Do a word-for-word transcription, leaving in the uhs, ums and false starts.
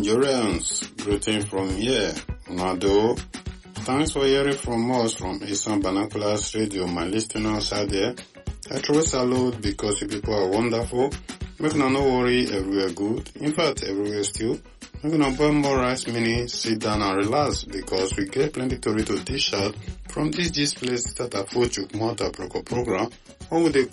Nigerians, greeting from here, Nado. Thanks for hearing from us from Eastern Binoculars Radio, my listeners out there. I truly salute because you people are wonderful. Make no worry, everywhere good. In fact, everywhere still. Make no burn more rice mini, sit down and relax because we get plenty to read to dish out from this this place that I put you more program. What would they